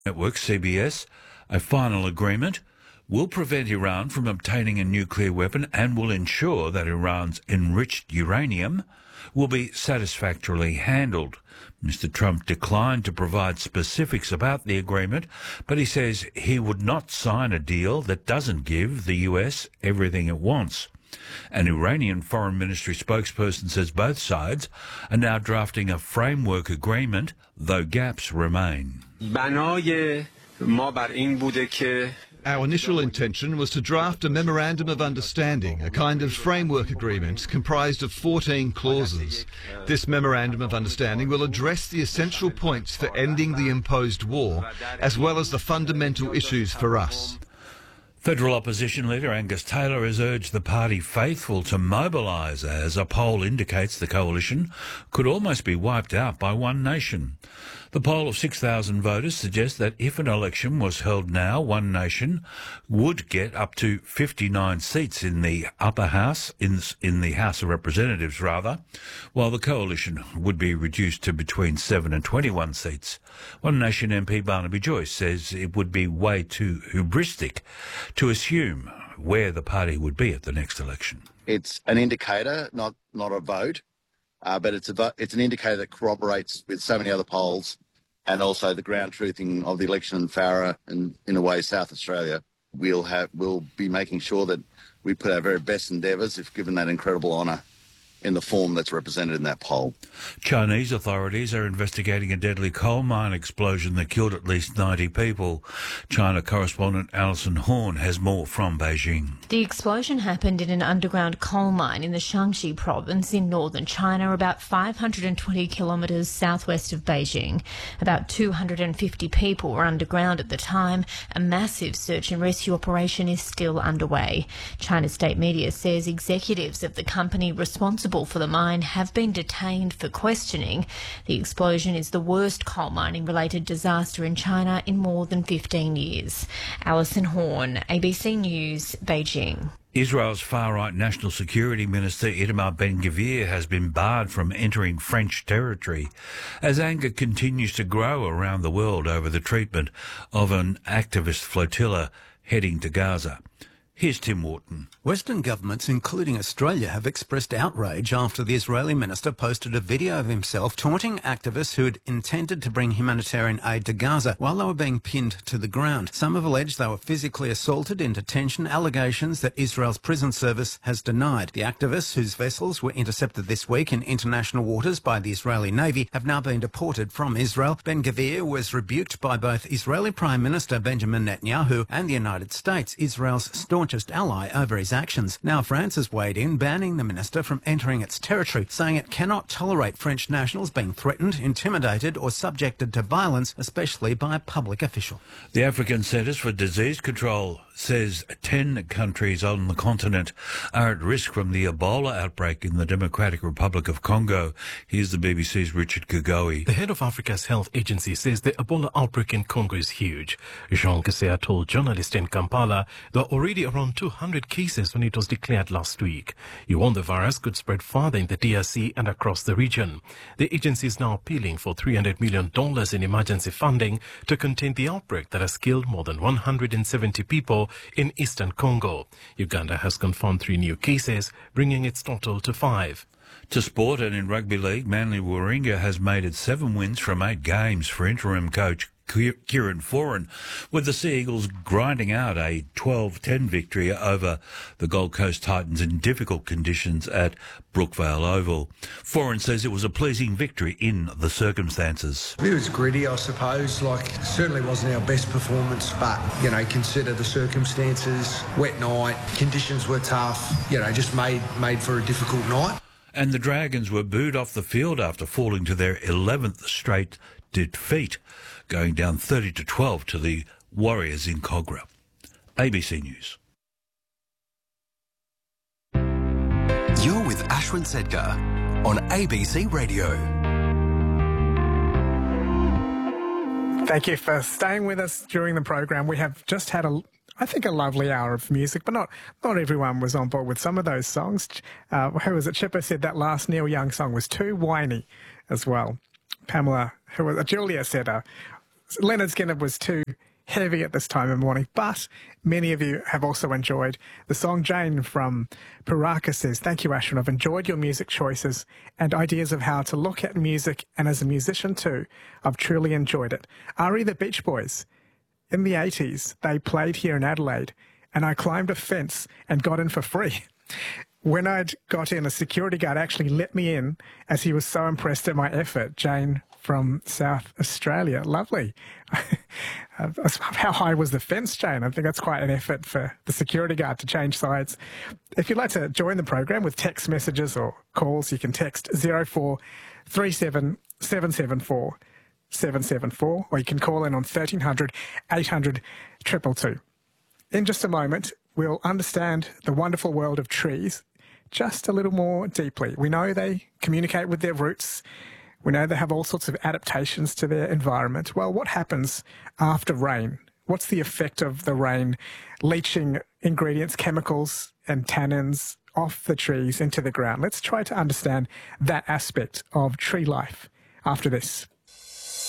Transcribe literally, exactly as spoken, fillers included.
Network, C B S, a final agreement will prevent Iran from obtaining a nuclear weapon and will ensure that Iran's enriched uranium will be satisfactorily handled. Mister Trump declined to provide specifics about the agreement, but he says he would not sign a deal that doesn't give the U S everything it wants. An Iranian Foreign Ministry spokesperson says both sides are now drafting a framework agreement, though gaps remain. Our initial intention was to draft a Memorandum of Understanding, a kind of framework agreement comprised of fourteen clauses. This Memorandum of Understanding will address the essential points for ending the imposed war, as well as the fundamental issues for us. Federal opposition leader Angus Taylor has urged the party faithful to mobilise, as a poll indicates the coalition could almost be wiped out by One Nation. The poll of six thousand voters suggests that if an election was held now, One Nation would get up to fifty-nine seats in the upper house, in, in the House of Representatives rather, while the coalition would be reduced to between seven and twenty-one seats. One Nation M P Barnaby Joyce says it would be way too hubristic to assume where the party would be at the next election. It's an indicator, not not a vote. Uh, but it's a it's an indicator that corroborates with so many other polls, and also the ground truthing of the election in Farah and, in a way, South Australia. We'll have we'll be making sure that we put our very best endeavours, if given that incredible honour, in the form that's represented in that poll. Chinese authorities are investigating a deadly coal mine explosion that killed at least ninety people. China correspondent Alison Horn has more from Beijing. The explosion happened in an underground coal mine in the Shaanxi province in northern China, about five hundred twenty kilometres southwest of Beijing. About two hundred fifty people were underground at the time. A massive search and rescue operation is still underway. China's state media says executives of the company responsible for the mine have been detained for questioning. The explosion is the worst coal mining related disaster in China in more than fifteen years. Alison Horn, A B C News, Beijing. Israel's far-right National Security Minister Itamar Ben-Gvir has been barred from entering French territory as anger continues to grow around the world over the treatment of an activist flotilla heading to Gaza. Here's Tim Wharton. Western governments, including Australia, have expressed outrage after the Israeli minister posted a video of himself taunting activists who had intended to bring humanitarian aid to Gaza while they were being pinned to the ground. Some have alleged they were physically assaulted in detention, allegations that Israel's prison service has denied. The activists, whose vessels were intercepted this week in international waters by the Israeli Navy, have now been deported from Israel. Ben-Gvir was rebuked by both Israeli Prime Minister Benjamin Netanyahu and the United States, Israel's staunchest ally, over his actions. Now France has weighed in, banning the minister from entering its territory, saying it cannot tolerate French nationals being threatened, intimidated or subjected to violence, especially by a public official. The African Centres for Disease Control says ten countries on the continent are at risk from the Ebola outbreak in the Democratic Republic of Congo. Here's the B B C's Richard Kugowi. The head of Africa's health agency says the Ebola outbreak in Congo is huge. Jean Kaseya told journalists in Kampala there are already around two hundred cases when it was declared last week. He warned the virus could spread farther in the D R C and across the region. The agency is now appealing for three hundred million dollars in emergency funding to contain the outbreak that has killed more than one hundred seventy people in eastern Congo. Uganda has confirmed three new cases, bringing its total to five. To sport, and in rugby league, Manly Warringah has made it seven wins from eight games for interim coach Kieran Foran, with the Sea Eagles grinding out a twelve ten victory over the Gold Coast Titans in difficult conditions at Brookvale Oval. Foran says it was a pleasing victory in the circumstances. It was gritty, I suppose. Like, certainly wasn't our best performance, but, you know, consider the circumstances. Wet night, conditions were tough, you know, just made, made for a difficult night. And the Dragons were booed off the field after falling to their eleventh straight defeat, going down thirty to twelve to the Warriors in Kogarah. A B C News. You're with Ashwin Sedgar on A B C Radio. Thank you for staying with us during the program. We have just had a, I think, a lovely hour of music, but not not everyone was on board with some of those songs. Uh, who was it? Chipper said that last Neil Young song was too whiny as well. Pamela, who was, Julia said, uh, Leonard Skinner was too heavy at this time of morning, but many of you have also enjoyed the song. Jane from Paraka says, thank you, Ashwin. I've enjoyed your music choices and ideas of how to look at music, and as a musician too, I've truly enjoyed it. R E the Beach Boys, in the eighties, they played here in Adelaide, and I climbed a fence and got in for free. When I'd got in, a security guard actually let me in as he was so impressed at my effort. Jane from South Australia. Lovely. How high was the fence, Jane? I think that's quite an effort for the security guard to change sides. If you'd like to join the program with text messages or calls, you can text zero four three seven seven seven four seven seven four, or you can call in on thirteen hundred eight hundred two two two. In just a moment, we'll understand the wonderful world of trees just a little more deeply. We know they communicate with their roots. We know they have all sorts of adaptations to their environment. Well, what happens after rain? What's the effect of the rain leaching ingredients, chemicals and tannins off the trees into the ground? Let's try to understand that aspect of tree life after this.